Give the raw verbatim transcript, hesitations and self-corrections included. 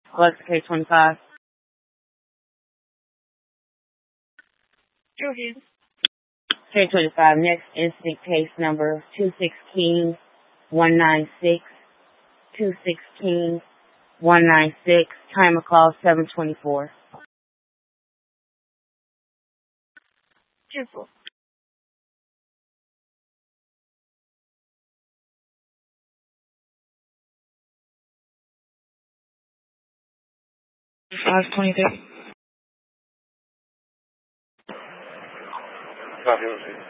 Alexa K twenty-five. Josie. K twenty-five, next instant case number two sixteen one nine six. two sixteen one nine six. Time of call seven twenty-four. Two four. five twenty-three. Copy.